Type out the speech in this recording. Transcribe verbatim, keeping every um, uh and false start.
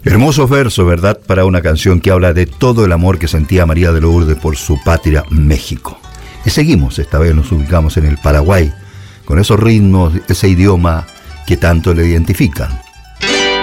Hermosos versos, ¿verdad?, para una canción que habla de todo el amor que sentía María de Lourdes por su patria, México. Y seguimos, esta vez nos ubicamos en el Paraguay, con esos ritmos, ese idioma que tanto le identifican.